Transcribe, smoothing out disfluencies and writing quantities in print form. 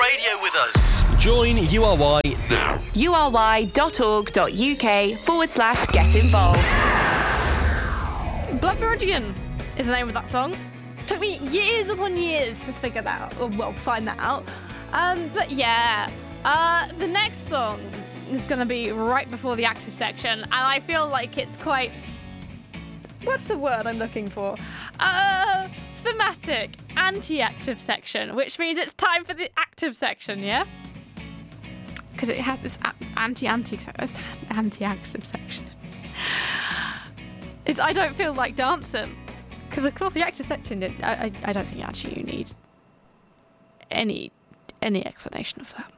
radio with us. Join URY now. ury.org.uk/get involved. Blood Meridian is the name of that song. Took me years upon years to figure that out, or well, find that out. But yeah, the next song is going to be right before the active section, and I feel like it's quite... What's the word I'm looking for? Thematic, anti-active section, which means it's time for the active section, yeah? Because it has this anti-active section. I don't feel like dancing. Because, of course, the active section, I don't think actually you need any explanation of that.